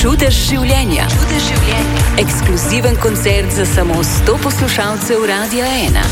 Čudež življenja. Ekskluziven koncert za samo 100 poslušalcev Radia 1.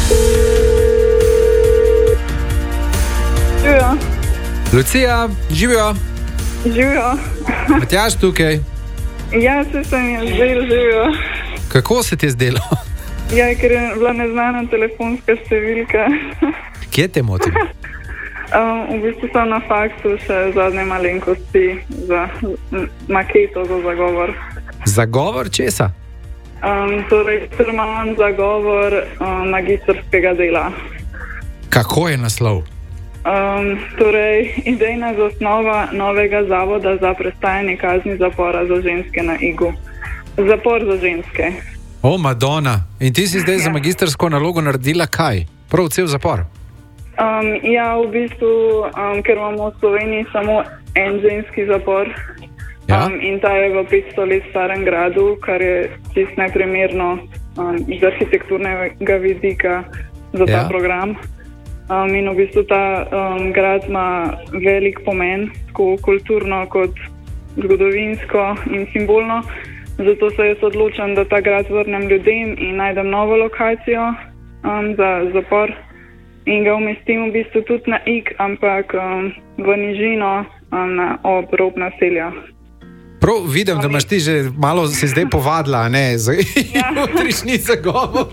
Živijo. Lucija, živijo. Živijo. Matjaž tukaj. Ja, se mi je zdelo živijo. Kako se ti je zdelo? Ja, ker je bila neznana telefonska številka. Kje te motim? V bistvu sem na faksu še zadnje malenkosti za maketo za zagovor. Zagovor česa? Torej, imam zagovor magistrskega dela. Kako je naslov? Torej, idejna zasnova novega zavoda za prestajanje kazni zapora za ženske na Igu. Zapor za ženske. O, Madonna. In ti si zdaj za magistrsko nalogo naredila kaj? Prav cel zapor? Ja, v bistvu, ker imamo v Sloveniji samo en ženski zapor. Ja? In ta je v 500 let starem gradu, kar je čisto neprimerno iz arhitekturnega vidika za ta program. In v bistvu ta grad ima velik pomen, tako kulturno kot zgodovinsko in simbolno. Zato se jaz odločam, da ta grad vrnem ljudem in najdem novo lokacijo za zapor. In ga umestim v bistvu tudi na Ig, ampak v nižino na obrоб naselja. Prav vidim, da imaš ti že malo se zdaj povadila, ne? Jutrišnji zagovor.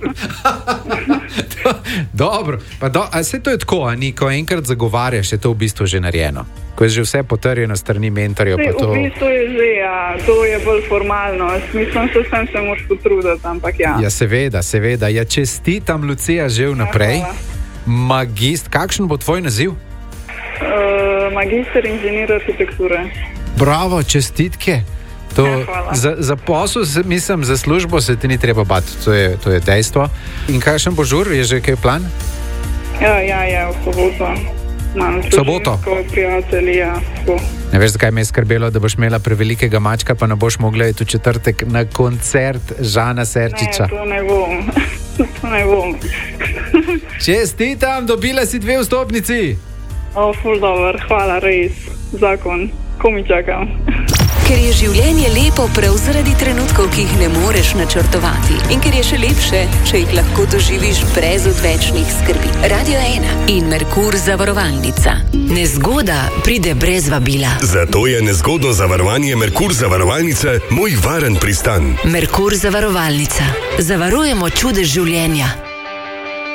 Dobro. A se to je tako, a ni, ko enkrat zagovarjaš, je to v bistvu že narejeno? Ko je že vse potrjeno strani mentorjev, pa to... V bistvu je že, ja. To je bolj formalno. Mislim, se moraš potruditi, ampak ja. Ja, seveda. Ja, čestitam, Lucija, že vnaprej. Kakšen bo tvoj naziv? Magister inženir arhitekture. Bravo, čestitke. Za posel, mislim, za službo se ti ni treba bati, to je dejstvo. In kakšen bo žur, je že kaj plan? Ja, v soboto. Soboto? Prijatelji, ja. Ne veš, zakaj me je skrbelo, da boš imela prevelikega mačka, pa ne boš mogla iti v četrtek na koncert Žana Serčiča. Ne, to ne bom. Čestitam, dobila si 2 vstopnici. Ful dober, hvala, res. Zakon, ko mi čakam. Ker je življenje lepo prav zaradi trenutkov, ki jih ne moreš načrtovati. In ker je še lepše, če jih lahko doživiš brez odvečnih skrbi. Radio 1 in Merkur zavarovalnica. Nezgoda pride brez vabila. Zato je nezgodno zavarovanje Merkur zavarovalnice moj varen pristan. Merkur zavarovalnica. Zavarujemo čudež življenja.